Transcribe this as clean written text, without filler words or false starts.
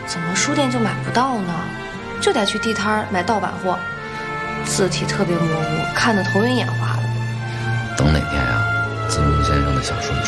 怎么书店就买不到呢？就得去地摊买盗版货，字体特别模糊，看得头晕眼花的。 等哪天呀，自从先生的小说